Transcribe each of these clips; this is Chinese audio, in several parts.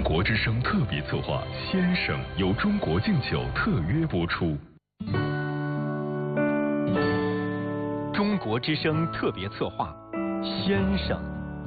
国之声特别策划《先生》由中国敬酒特约播出。 中国之声特别策划《先生》。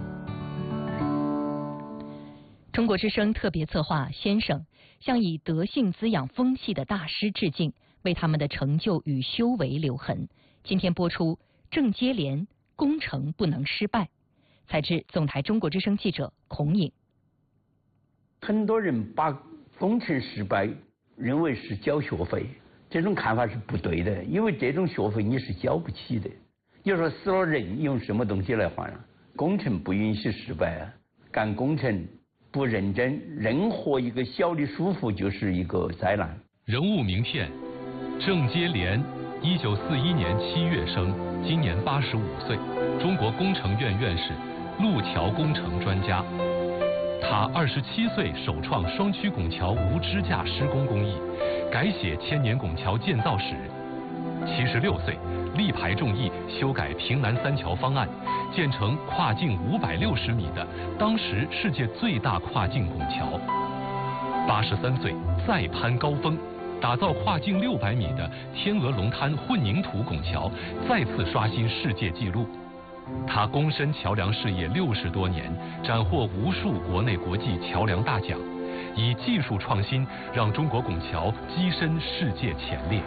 中国之声特别策划《先生》向以德性滋养风气的大师致敬，为他们的成就与修为留痕。今天播出正接连，工程不能失败。采自总台中国之声记者孔颖。 很多人把工程失败认为是缴学费，这种看法是不对的，因为这种学费你是交不起的。你说死了人用什么东西来还啊？工程不允许失败啊！干工程不认真，任何一个小的疏忽就是一个灾难。 人物名片：郑接连，1941年7月生，今年85岁，中国工程院院士，路桥工程专家。他27岁首创双曲拱桥无支架施工工艺，改写千年拱桥建造史。76岁，力排众议，修改平南三桥方案，建成跨径560米的当时世界最大跨境拱桥。83岁，再攀高峰，打造跨径600米的天鹅龙滩混凝土拱桥，再次刷新世界纪录。他躬身桥梁事业60多年，斩获无数国内国际桥梁大奖，以技术创新让中国拱桥跻身世界前列。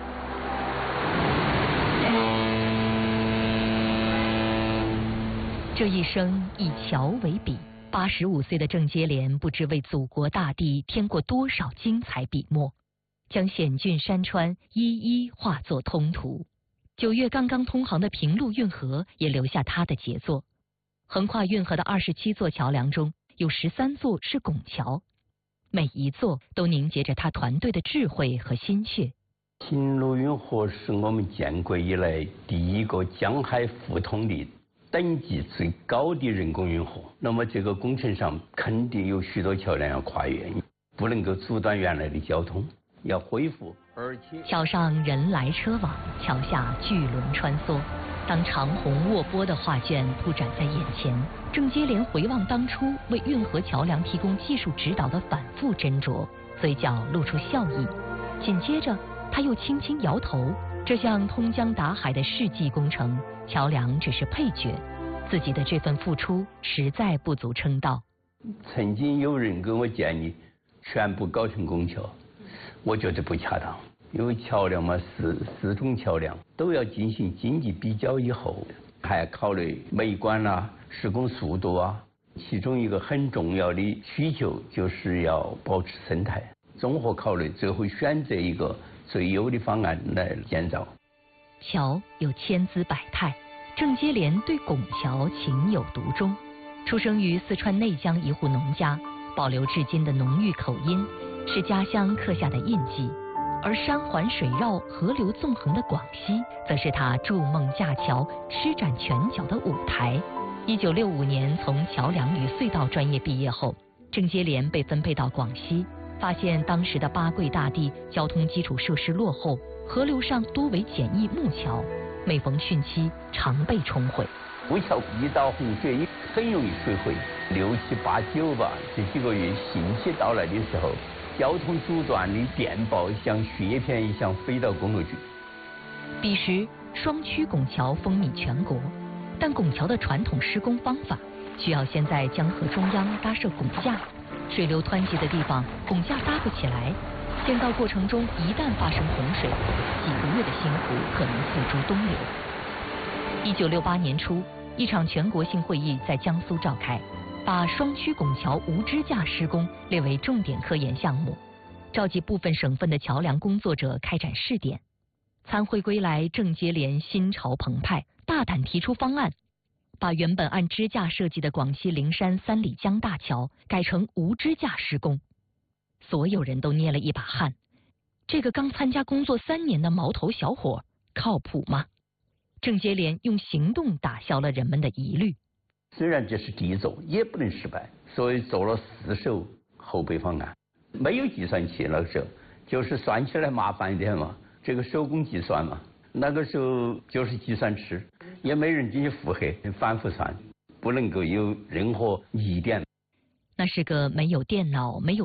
这一生以桥为笔，85岁的郑接连不知为祖国大地添过多少精彩笔墨，将险峻山川一一化作通途。9月刚刚通航的平陆运河也留下他的杰作。横跨运河的27座桥梁中，有13座是拱桥，每一座都凝结着他团队的智慧和心血。 平陆运河是我们建国以来第一个江海互通的等级最高的人工运河。那么这个工程上肯定有许多桥梁要跨越，不能够阻断原来的交通，要恢复。而且桥上人来车往，桥下巨轮穿梭。当长虹卧波的画卷铺展在眼前，郑接连回望当初为运河桥梁提供技术指导的反复斟酌，嘴角露出笑意。紧接着他又轻轻摇头，这项通江达海的世纪工程，桥梁只是配角，自己的这份付出实在不足称道。 曾经有人给我建议全部搞成拱桥，我觉得不恰当，因为桥梁嘛，四种桥梁都要进行经济比较以后，还要考虑美观啦、施工速度啊。其中一个很重要的需求就是要保持生态，综合考虑，最后选择一个最优的方案来建造。 桥有千姿百态，郑接连对拱桥情有独钟。出生于四川内江一户农家，保留至今的浓郁口音是家乡刻下的印记，而山环水绕、河流纵横的广西，则是他筑梦架桥、施展拳脚的舞台。1965年从桥梁与隧道专业毕业后，郑接连被分配到广西，发现当时的八桂大地交通基础设施落后，河流上多为简易木桥，每逢汛期常被冲毁。 木桥遇到洪水很容易水毁，6、7、8、9吧，这几个月汛期到来的时候，交通阻断的电报像雪片一样飞到公路局。 彼时双曲拱桥风靡全国，但拱桥的传统施工方法需要先在江河中央搭设拱架，水流湍急的地方拱架搭不起来，建造过程中一旦发生洪水，几个月的辛苦可能付诸东流。1968年初，一场全国性会议在江苏召开，把双曲拱桥无支架施工列为重点科研项目，召集部分省份的桥梁工作者开展试点。参会归来，郑接连心潮澎湃，大胆提出方案，把原本按支架设计的广西灵山3里江大桥改成无支架施工。所有人都捏了一把汗，这个刚参加工作3年的毛头小伙靠谱吗？郑接连用行动打消了人们的疑虑。 虽然这是第一座，也不能失败，所以做了4手后备方案。没有计算器那个时候，就是算起来麻烦一点嘛，这个手工计算嘛，那个时候就是计算尺，也没人进去附和，反复算，不能够有任何疑点。 那是个没有电脑、没有